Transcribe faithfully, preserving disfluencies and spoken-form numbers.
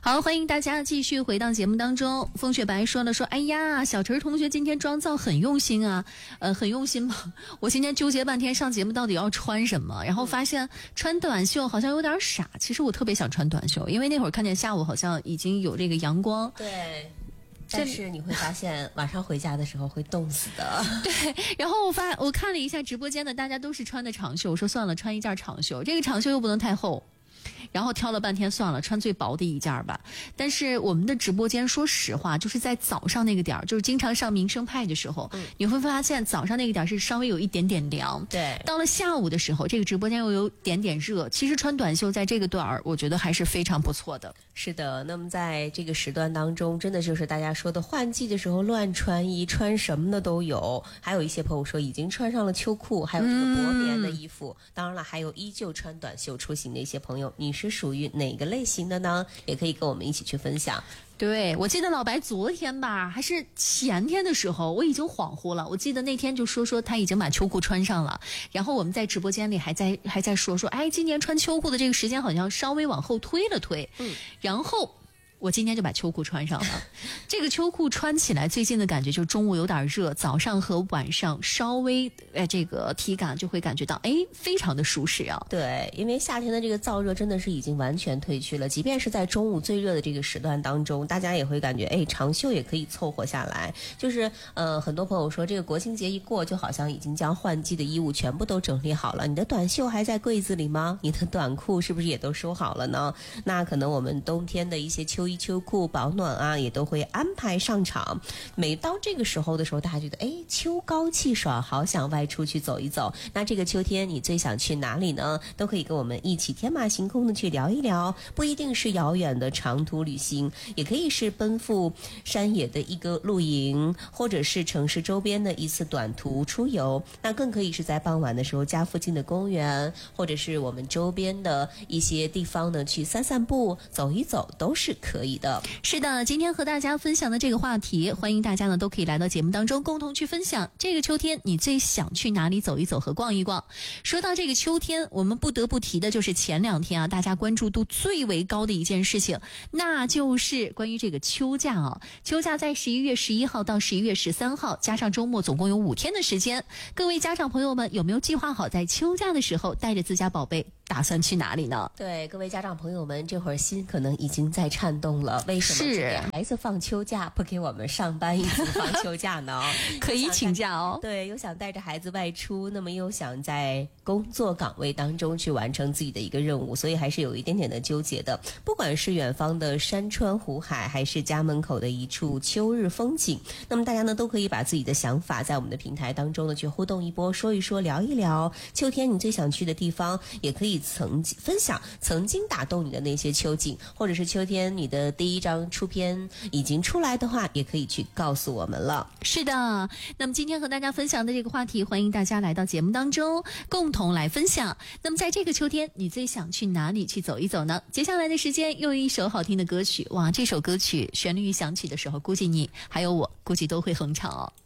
好，欢迎大家继续回到节目当中。风雪白说了说，哎呀，小陈同学今天妆造很用心啊，呃，很用心嘛。我今天纠结半天上节目到底要穿什么，然后发现穿短袖好像有点傻。其实我特别想穿短袖，因为那会儿看见下午好像已经有这个阳光。 对。但是你会发现晚上回家的时候会冻死的。 对，然后我发我看了一下直播间的，大家都是穿的长袖，我说算了，穿一件长袖，这个长袖又不能太厚。然后挑了半天算了，穿最薄的一件吧。但是我们的直播间说实话就是在早上那个点儿，就是经常上民生派的时候、嗯、你会发现早上那个点儿是稍微有一点点凉， 对， 到了下午的时候这个直播间又有点点热，其实穿短袖在这个段儿我觉得还是非常不错的。 是的，那么在这个时段当中真的就是大家说的换季的时候乱穿衣，穿什么的都有，还有一些朋友说已经穿上了秋裤，还有这个薄棉的衣服、嗯、当然了还有依旧穿短袖出行的一些朋友，你是属于哪个类型的呢？也可以跟我们一起去分享。 对，我记得老白昨天吧还是前天的时候我已经恍惚了，我记得那天就说说他已经把秋裤穿上了，然后我们在直播间里还在还在说说哎，今年穿秋裤的这个时间好像稍微往后推了推，嗯，然后我今天就把秋裤穿上了。这个秋裤穿起来最近的感觉就是中午有点热，早上和晚上稍微呃这个体感就会感觉到哎非常的舒适啊。 对，因为夏天的这个燥热真的是已经完全退去了，即便是在中午最热的这个时段当中，大家也会感觉哎长袖也可以凑合下来。就是呃很多朋友说这个国庆节一过就好像已经将换季的衣物全部都整理好了，你的短袖还在柜子里吗？你的短裤是不是也都收好了呢？那可能我们冬天的一些秋衣秋裤保暖啊也都会安排上场。每到这个时候的时候，大家觉得哎秋高气爽，好想外出去走一走。那这个秋天你最想去哪里呢？都可以跟我们一起天马行空的去聊一聊，不一定是遥远的长途旅行，也可以是奔赴山野的一个露营，或者是城市周边的一次短途出游，那更可以是在傍晚的时候家附近的公园，或者是我们周边的一些地方呢去散散步走一走都是可以的。 是的，今天和大家分享的这个话题，欢迎大家呢都可以来到节目当中共同去分享，这个秋天你最想去哪里走一走和逛一逛。说到这个秋天，我们不得不提的就是前两天啊大家关注度最为高的一件事情，那就是关于这个秋假啊。秋假在十一月十一号到十一月十三号，加上周末总共有五天的时间。各位家长朋友们有没有计划好在秋假的时候带着自家宝贝打算去哪里呢？ 对，各位家长朋友们这会儿心可能已经在颤动了，为什么只给孩子放秋假不给我们上班一起放秋假呢？ 可以请假哦。 对，又想带着孩子外出，那么又想在工作岗位当中去完成自己的一个任务，所以还是有一点点的纠结的。不管是远方的山川湖海，还是家门口的一处秋日风景，那么大家呢都可以把自己的想法在我们的平台当中呢去互动一波，说一说，聊一聊秋天你最想去的地方，也可以曾经分享曾经打动你的那些秋景，或者是秋天你的第一张出片已经出来的话，也可以去告诉我们了。 是的，那么今天和大家分享的这个话题，欢迎大家来到节目当中共同来分享。那么在这个秋天你最想去哪里去走一走呢？接下来的时间又一首好听的歌曲，哇，这首歌曲旋律一响起的时候，估计你还有我估计都会哼唱哦。